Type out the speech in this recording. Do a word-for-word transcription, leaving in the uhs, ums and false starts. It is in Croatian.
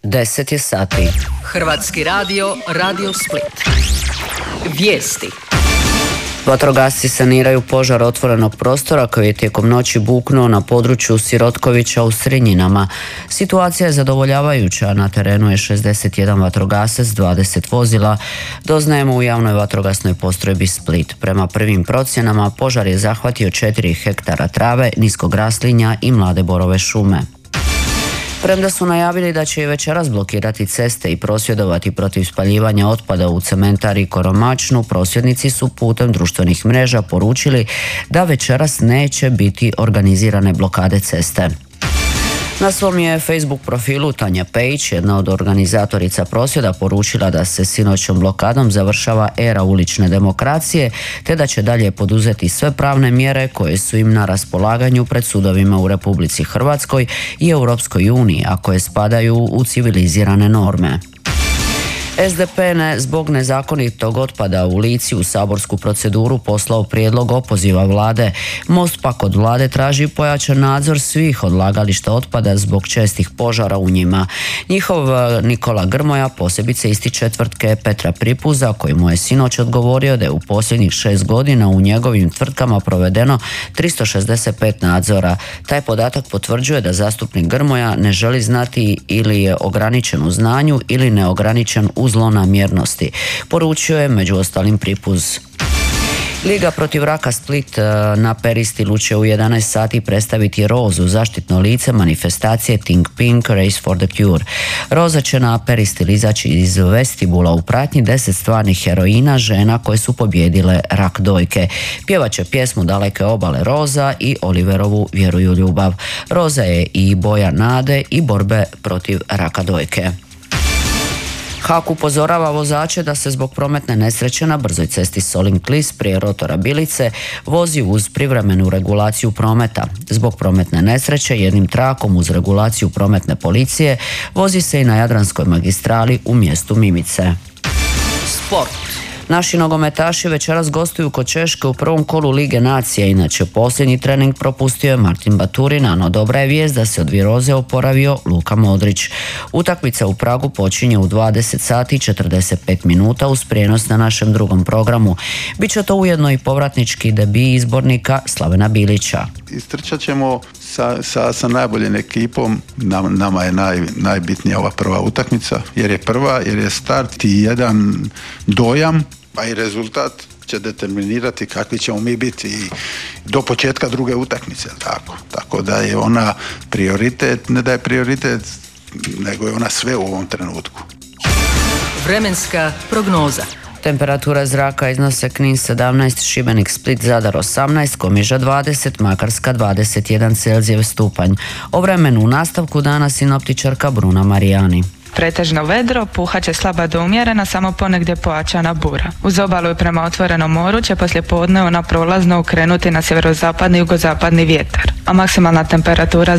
deset je sati. Hrvatski radio, Radio Split. Vijesti. Vatrogasci saniraju požar otvorenog prostora koji je tijekom noći buknuo na području Sirotkovića u Srinjinama. Situacija je zadovoljavajuća, na terenu je šezdeset jedan vatrogasac, dvadeset vozila, doznajemo u javnoj vatrogasnoj postrojbi Split. Prema prvim procjenama požar je zahvatio četiri hektara trave, niskog raslinja i mlade borove šume. Premda su najavili da će i večeras blokirati ceste i prosvjedovati protiv spaljivanja otpada u cementari Koromačnu, prosvjednici su putem društvenih mreža poručili da večeras neće biti organizirane blokade ceste. Na svom je Facebook profilu Tanja Pejić, jedna od organizatorica prosvjeda, poručila da se sinoćom blokadom završava era ulične demokracije, te da će dalje poduzeti sve pravne mjere koje su im na raspolaganju pred sudovima u Republici Hrvatskoj i Europskoj uniji, a koje spadaju u civilizirane norme. S D P ne zbog nezakonitog otpada u Lici u saborsku proceduru poslao prijedlog opoziva vlade. Most pak od vlade traži pojačan nadzor svih odlagališta otpada zbog čestih požara u njima. Njihov Nikola Grmoja posebice ističe tvrtke Petra Pripuza, koji mu je sinoć odgovorio da je u posljednjih šest godina u njegovim tvrtkama provedeno tristo šezdeset pet nadzora. Taj podatak potvrđuje da zastupnik Grmoja ne želi znati ili je ograničen u znanju ili neograničen u zlonamjernosti, poručio je među ostalim Pripuz. Liga protiv raka Split na Peristilu će u jedanaest sati predstaviti Rozu, zaštitno lice manifestacije Think Pink Race for the Cure. Roza će na Peristil izaći iz vestibula u pratnji deset stvarnih heroina, žena koje su pobjedile rak dojke. Pjevaće pjesmu Daleke obale Roza i Oliverovu Vjeruju ljubav. Roza je i boja nade i borbe protiv raka dojke. Hak upozorava vozače da se zbog prometne nesreće na brzoj cesti Solin-Klis prije rotora Bilice vozi uz privremenu regulaciju prometa. Zbog prometne nesreće jednim trakom uz regulaciju prometne policije vozi se i na Jadranskoj magistrali u mjestu Mimice. Sport. Naši nogometaši večeras gostuju kod Češke u prvom kolu Lige nacija, inače posljednji trening propustio je Martin Baturina, no dobra je vijest da se od viroze oporavio Luka Modrić. Utakmica u Pragu počinje u dvadeset sati i četrdeset pet minuta uz prijenos na našem drugom programu. Biće to ujedno i povratnički debi izbornika Slavena Bilića. Istrčat ćemo sa, sa, sa najboljim ekipom. Nam, nama je naj, najbitnija ova prva utakmica, jer je prva, jer je start i jedan dojam, pa i rezultat će determinirati kakvi ćemo mi biti i do početka druge utakmice. Tako, tako da je ona prioritet, ne da je prioritet, nego je ona sve u ovom trenutku. Vremenska prognoza. Temperatura zraka iznose Knin sedamnaest, Šibenik, Split, Zadar osamnaest, Komiža dvadeset, Makarska dvadeset jedan Celzijev stupanj. O vremenu u nastavku dana sinoptičarka Bruna Marijani. Pretežno vedro, puhat će slaba do umjerena, samo ponegdje pojačana bura. Uz obalu i prema otvorenom moru će poslije podne ona prolazno ukrenuti na sjeverozapadni i jugozapadni vjetar, a maksimalna temperatura